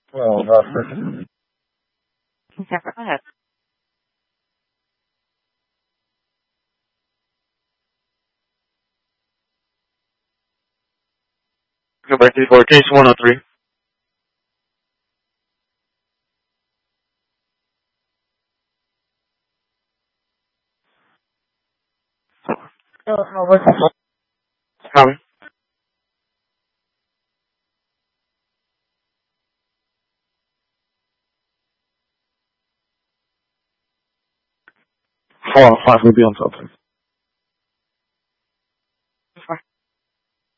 Well, Okay, go ahead. Go back to for case 103. Copy. Hold on, 5 will be on top.